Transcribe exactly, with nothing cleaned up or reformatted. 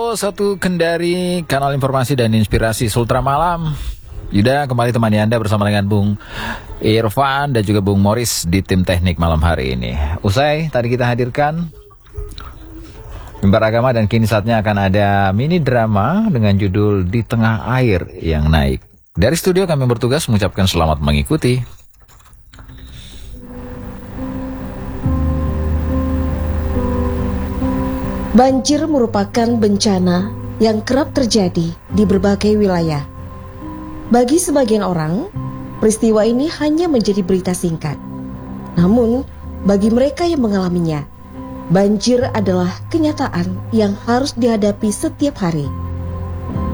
Oh, satu Kendari, kanal informasi dan inspirasi Sultra Malam. Yuda kembali temani Anda bersama dengan Bung Irfan dan juga Bung Morris di tim teknik malam hari ini. Usai tadi kita hadirkan Mimbar Agama, dan kini saatnya akan ada mini drama dengan judul Di Tengah Air yang Naik. Dari studio kami bertugas mengucapkan selamat mengikuti. Banjir merupakan bencana yang kerap terjadi di berbagai wilayah. Bagi sebagian orang, peristiwa ini hanya menjadi berita singkat. Namun, bagi mereka yang mengalaminya, banjir adalah kenyataan yang harus dihadapi setiap hari.